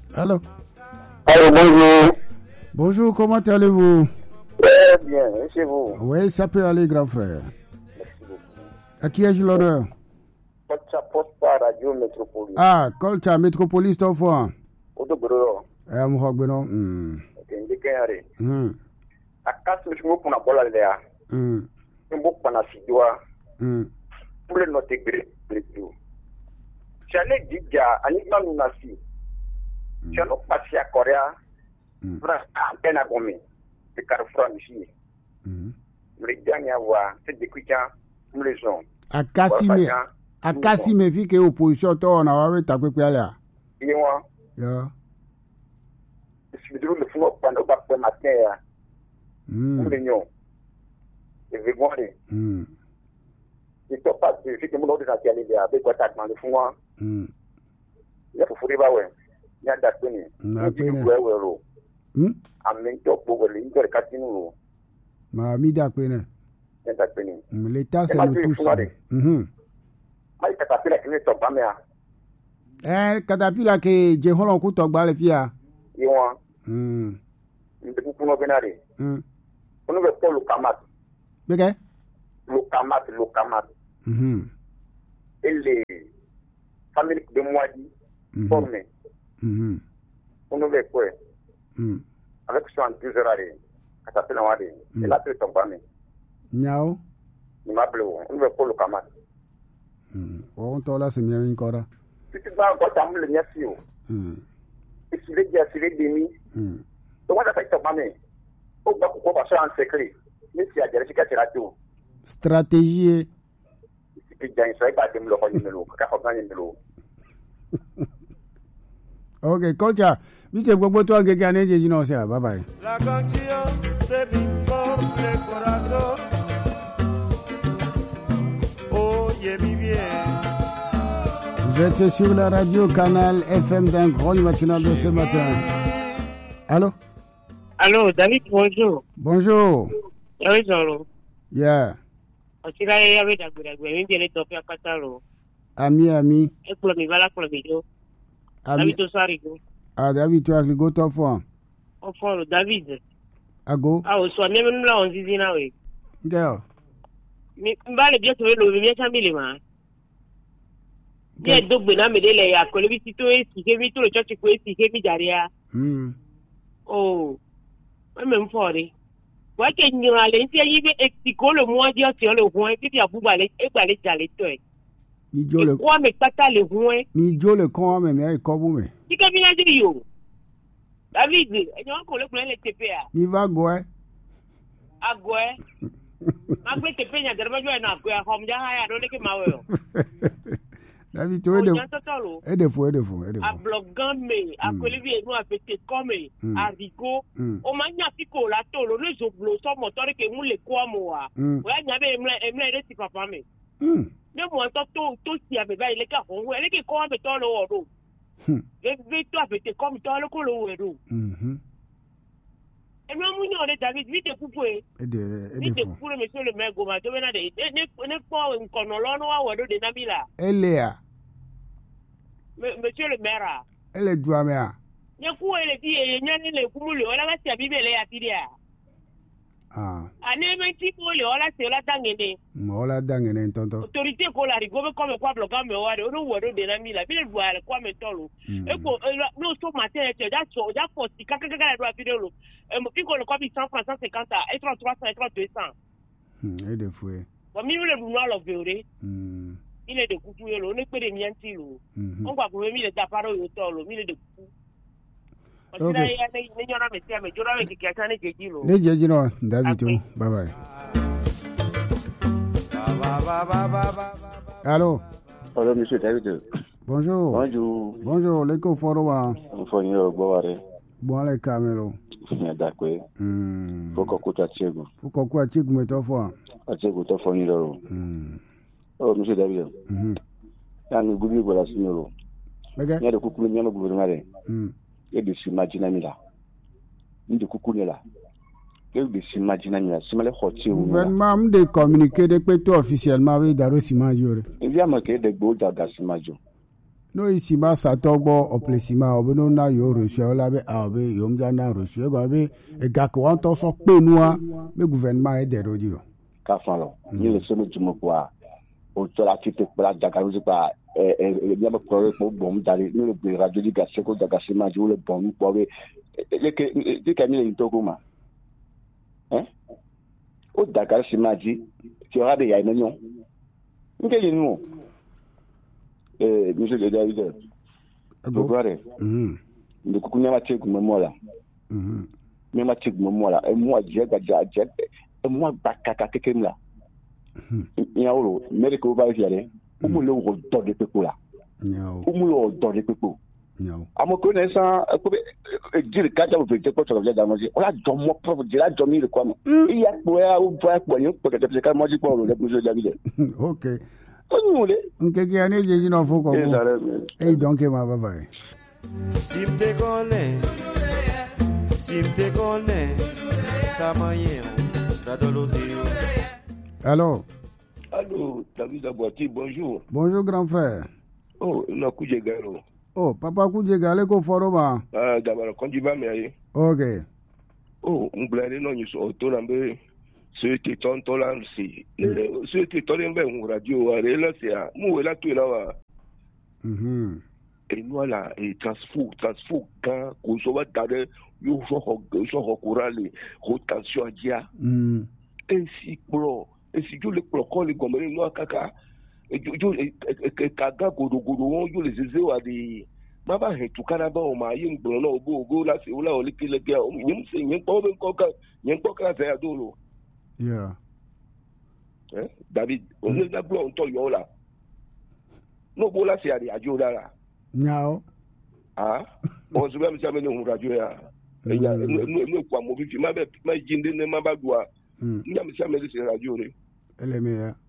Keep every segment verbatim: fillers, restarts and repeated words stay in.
Allô? Allô, bonjour. Bonjour, comment allez-vous? Très bien, et chez vous? Oui, ça peut aller, grand frère. Merci beaucoup. À qui ai-je l'honneur? Colcha Posta Radio Métropolis. Ah, Colcha Métropolis, ton fois. Odobro. Eh, mon hogbeno. Hmm. Ndikayare. Hmm. Akasu shimo kuna bola lea. Hmm. Mbo pana sidwa. Hmm. Pour le noter gré, gré tout. Chale dija, anima nunasi. Chalo pasi à Korea. Fra antena gomi. De Carrefour ici. Hmm. Le dernier voix, c'est des quittants, nous les gens. Akasime. Akasime fi ke opposition to na wa ta pepe ala. Iwa. Ya. Sidru le funo pando ba pe matin ya. Hmm. Nous les gens. Et vous voyez. Hmm. Il ne pas de ce que nous avons dit avec quoi t'as demandé pour moi. Hmm. Il faut faire ça, ouais. Il y a des personnes. Na Il pene. faut faire ça. Hmm. Amento pour le ligne de casino. Ma mi da pene. Il y a des personnes. L'état c'est nous tous. Mhm. Mais c'est pas la clé de ton pamela. Eh, katapila ke je holon ku to gba le fia. Il y a Hmm. un peu pour nous venir. Hmm. On ne veut pas le camat. Bege? Le camat, le camat. Mhm. Et les familles de Moadi formées. Mhm. On ne veut quoi. Mhm. Avec son enthousiasme. Katapila Wadi. Et là, tu tombes pamela. Nyao. Il m'a appelé. On ne veut pas le camat. Hmm. On to la se mi encore. Si tu vas encore t'amener le niasio. Hmm. Et si les gars, si les demi. Hmm. Donc, on a fait tomber pamela. On va pouvoir passer en secret. Mais si y a des gens qui sont là, Stratégie. Ok, Colcha, vite gbogbo to agege aneje jina se bye bye. La canción de mi pobre corazón. Oye mi bien. Vous êtes sur la radio Canal F M d'un grand matinal de ce matin. Allô? Allô, David, bonjour. Bonjour. Oui, bonjour. Yeah. Osira ya we dagura gwe mi bele topi akatalo. Ami ami. E kulo mi bala kulo mi jo. Ami. David to sari go. Ah, David tu as le go to fo. O follow David. Ago. Ah, o so me me la on zizi na we. Girl. Mi mbale bia to lo mi cha mi le ma. Ye dogbe na me de le ya ko le bi tito e si ke mi to lo church ko e si ke mi jaria. Hmm. Oh. Me me mfori. Wa ke nyira le nti yi be exiko le mo di o ti o le hun e bi abuba le e gba le jale to e. Ni jo le. Kwa me pata le hun e. Ni jo le kon me me ko bu me. Ti ke bi na di yo. David, e nyon ko le kun le tepe a. Ni va go e. Ago e. Ma gbe tepe nya derba jo na ko hom ja ha ya do le ke ma we o. David tu e de. O jan totolo. E de fo e de fo e de fo. A blogan me, a kolivi e no a fete comme, a rigo. O ma nya fiko la tolo no zo blo so motori ke mu le kwa mo wa. O ya nya be emle emle de ti papa me. Hmm. Ne mo to to to si a be ba ile ka ho ele ke ko be to lo o do. Hmm. Le ve to a fete comme to lo ko lo we do. Mhm. E no mu nyo de David vite pupu e. E de e Vite de fo. pupu me so le me go ma to be na de ne ne po nkono lo no wa we do de na bila. Elea. Monsieur le maire. Ele dua me a. Nye ku ele di e nya ni le kumule ola ga tia bibele ya tidia. Ah. Ane me ti ko le ola se ola tangene. Mo la dangene ntonto. Autorité ko la rigo be comme quoi bloquer me wa de o wo do de na mi la bi le voir quoi me tolo. E ko no so matin e ja so ja for si kaka kaka do video lo. E mo fi ko le ko bi cent francs cent cinquante et trente-trois cents et trente-deux cents. Hmm, e de foué. Ba mi le bu no lo veure. Hmm. Il est de kuku yo lo ne pe de mi anti lo. Mhm. On gba ko mi le ta paro yo tolo mi le de kuku. Okay. Osira ya ne ne nyora me tia me jora me ki kiasa ne jeji lo. Ne jeji no David. Bye bye. Allô? Allô, monsieur David. Bonjour. Bonjour. Bonjour, l'éco forowa. Fonyo Boware. Bon les camelo. Nyadakwe. Hmm. Foko kuta chego. Foko kwa chiku metofo. Achego to fonyo loro. Hmm. Oh, monsieur David. Mhm. Ya ni gubi gola sinoro. Okay. Ya de kukulu nyalo gouvernement. Hmm. E de s'imaginer mila. Ndi kukulu la. E de s'imaginer mila. Simale khoti ou. Gouvernement m de communiquer de peto officiellement avec Daro Simajo. Il y a marqué de go daga Simajo. No ici ma sa togbo oplesima obono na yo reçu ola be abe yom ja na reçu go be e ga ko an to so pe nua be gouvernement e de rodio ka falo ni le so mutumo kwa o to la tite para daga ruzi pa e e ya ba pro ko bom dali ni le radio di gasse ko daga se ma ju le bom po be le ke di ka mi le togo ma hein o daga se ma ji ti o ha be ya ina nyon nge yinu eh monsieur le David go brother mhm ndi kukunya ma check mo mola mhm me ma check mo mola e mo je ga ja je e mo bakaka kekemla mhm ya oro medical ba fiare o mo le o do de pepola no o mo lo do de pepo no amo ko ne sa ko be jiri ka ja bo je ko to ja mo je o la do mo prof je la do mi ko mo iya po ya o ba po ni ko ke te ka mo ji ko lo le monsieur David okay nke ki ane jeji no foko mo eh donc ma baba sim te connais sim te connais tamayen da doloteo allô allô David Abouati bonjour bonjour grand frère oh na kuje garo oh papa kuje gale ko foro ba ah dabara konji ba me aye okay oh nglare no nyiso to lambe ceux qui sont là aussi ceux qui sont là en radio là c'est moi là tout là wa mhm et nous là et transfo transfo quand ko so ba tare yo so ho so ho kurale ho tension dia mhm et si pro et si jo le pro ko le gomere no kaka et jo kaga godo godo won yo le zeze wa di baba he tukana ba o ma yin gboro no ogo ogo la se ola ole kile ke yin se yin po ben ko ka yin po ka se adolo. Yeah. Eh? David, on est d'abord on toyo là. No bola c'est à ajo là. Nyao. Ah, on se va me jamais no radio ya. E ya no no kwa mo bi ma be ma jinde ne ma ba doa. Nya me jamais c'est radio re. Elle me ya.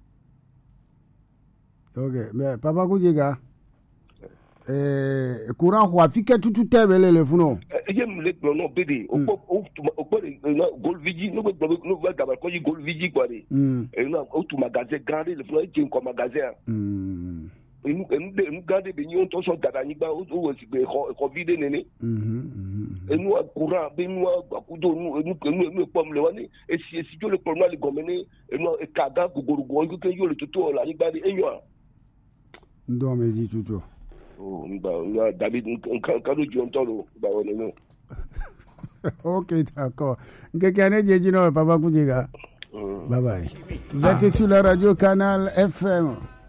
Okay, mais papa kujega. Eh, courant quoi fike tutu tebele le funo. Jem le no bede o o o gol vigi no go no va gaba ko gol vigi quoi de e no o tu magasin grand le funo jem ko magasin mm e nu e nu garder be ni on to so dada ni ba o o si be ko vide nene mhm e nu courant be nu ku do nu e nu nu nu pom le wani e si si jo le pom le gomene e nu e kaga gogoro go ko yo le tuto la ni ba de e yo ndo me di tuto. Oh, bah, David, quand nous disons tout, bah, on est non. Ok, d'accord. Quelqu'un dit non, papa Koudjega. Bye bye. Vous êtes sur la radio Canal F M.